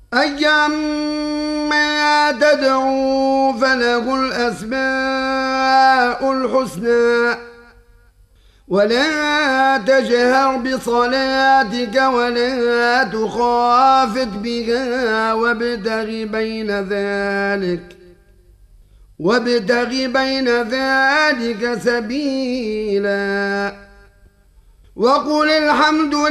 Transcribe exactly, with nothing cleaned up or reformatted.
أيما تدعو فله الأسماء الحسنى ولا تجهر بصلاتك ولا تخافت بها وابتغ بين ذلك وابتغ بين ذلك سبيلا وقل الحمد